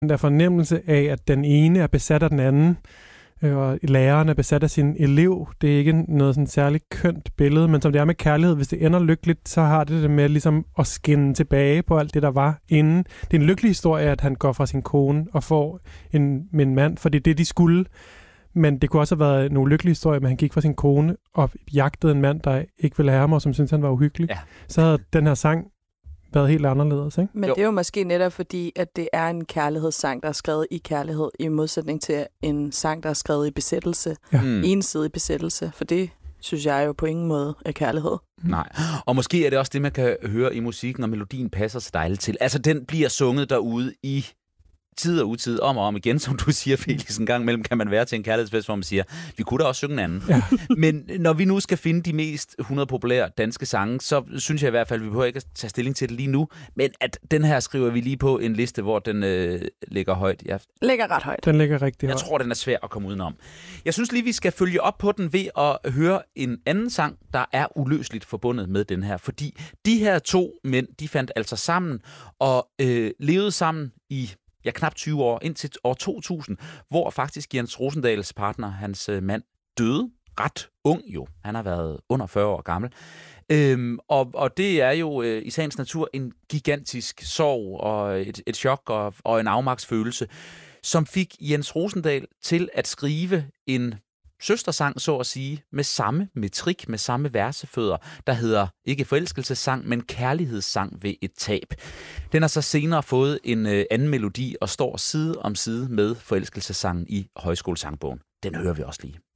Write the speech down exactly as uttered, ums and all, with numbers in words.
Den der fornemmelse af, at den ene er besat af den anden, og læreren er besat af sin elev. Det er ikke noget sådan særligt kønt billede, men som det er med kærlighed, hvis det ender lykkeligt, så har det det med ligesom at skinne tilbage på alt det, der var inden. Det er en lykkelig historie, at han går fra sin kone og får en, en mand, for det er det, de skulle. Men det kunne også have været en ulykkelig historie, at han gik fra sin kone og jagtede en mand, der ikke ville have ham, og som syntes, han var uhyggelig. Ja. Så havde den her sang været helt anderledes, ikke? Men jo. Det er jo måske netop fordi, at det er en kærlighedssang, der er skrevet i kærlighed, i modsætning til en sang, der er skrevet i besættelse. Ja. Mm. Ensidig besættelse, for det synes jeg jo på ingen måde er kærlighed. Nej, og måske er det også det, man kan høre i musikken, og melodien passer så dejligt til. Altså, den bliver sunget derude i tid og utid, om og om igen, som du siger, Felix, en gang imellem kan man være til en kærlighedsfest, hvor man siger, vi kunne da også synge en anden. Ja. Men når vi nu skal finde de mest hundrede populære danske sange, så synes jeg i hvert fald, vi behøver ikke at tage stilling til det lige nu, men at den her skriver vi lige på en liste, hvor den øh, ligger højt. Jeg ligger ret højt. Den ligger rigtig højt. Jeg tror, den er svær at komme udenom. Jeg synes lige, vi skal følge op på den ved at høre en anden sang, der er uløseligt forbundet med den her, fordi de her to mænd, de fandt altså sammen og øh, levede sammen i ja, knap tyve år, indtil år to tusind, hvor faktisk Jens Rosendals partner, hans øh, mand, døde. Ret ung jo. Han har været under fyrre år gammel. Øhm, og, og det er jo øh, i sagens natur en gigantisk sorg og et, et chok og, og en afmagtsfølelse, som fik Jens Rosendal til at skrive en søstersang, så at sige, med samme metrik, med samme versefødder, der hedder ikke forelskelsessang, men kærlighedssang ved et tab. Den har så senere fået en øh, anden melodi og står side om side med forelskelsessangen i Højskolesangbogen. Den hører vi også lige.